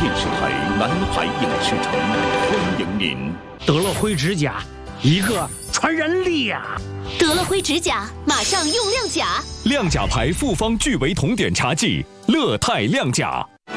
电视台南海影视城欢迎您。 得了灰指甲，一个传染力呀！ 得了灰指甲，马上用亮甲。 亮甲牌复方聚维酮碘茶剂，乐泰亮甲。